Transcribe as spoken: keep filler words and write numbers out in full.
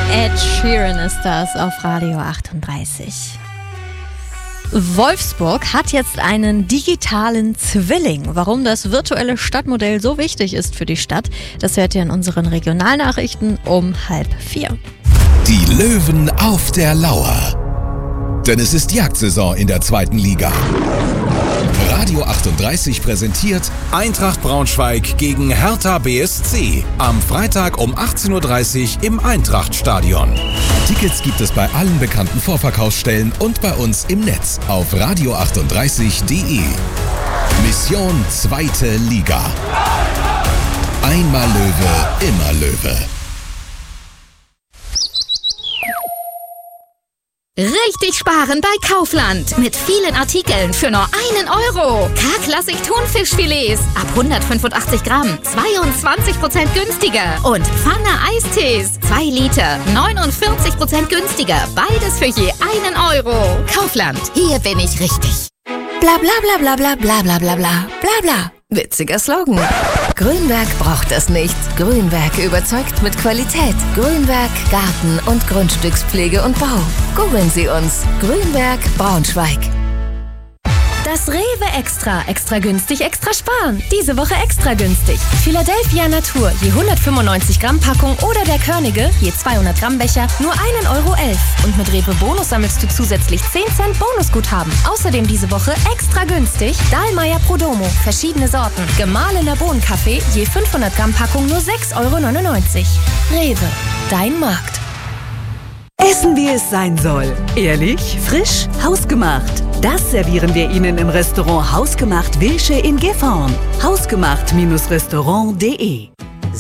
Ed Sheeran ist das auf Radio achtunddreißig. Wolfsburg hat jetzt einen digitalen Zwilling. Warum das virtuelle Stadtmodell so wichtig ist für die Stadt, das hört ihr in unseren Regionalnachrichten um halb vier. Die Löwen auf der Lauer. Denn es ist Jagdsaison in der zweiten Liga. Radio achtunddreißig präsentiert Eintracht Braunschweig gegen Hertha B S C am Freitag um achtzehn Uhr dreißig im Eintrachtstadion. Tickets gibt es bei allen bekannten Vorverkaufsstellen und bei uns im Netz auf radio achtunddreißig punkt de. Mission zweite Liga. Einmal Löwe, immer Löwe. Richtig sparen bei Kaufland. Mit vielen Artikeln für nur einen Euro. K-Klassik Thunfischfilets ab hundertfünfundachtzig Gramm. zweiundzwanzig Prozent günstiger. Und Pfanne Eistees. zwei Liter. neunundvierzig Prozent günstiger. Beides für je einen Euro. Kaufland. Hier bin ich richtig. Bla bla bla bla bla bla bla bla bla bla bla. Witziger Slogan. Grünwerk braucht es nicht. Grünwerk überzeugt mit Qualität. Grünwerk Garten- und Grundstückspflege und Bau. Googeln Sie uns. Grünwerk Braunschweig. Das Rewe Extra. Extra günstig, extra sparen. Diese Woche extra günstig. Philadelphia Natur, je hundertfünfundneunzig Gramm Packung oder der Körnige, je zweihundert Gramm Becher, nur einen Euro elf. Und mit Rewe Bonus sammelst du zusätzlich zehn Cent Bonusguthaben. Außerdem diese Woche extra günstig Dahlmeier Prodomo, verschiedene Sorten. Gemahlener Bohnenkaffee, je fünfhundert Gramm Packung nur sechs Euro neunundneunzig. Rewe, dein Markt. Essen, wie es sein soll. Ehrlich, frisch, hausgemacht. Das servieren wir Ihnen im Restaurant Hausgemacht Wilsche in Gifhorn. hausgemacht Restaurant punkt de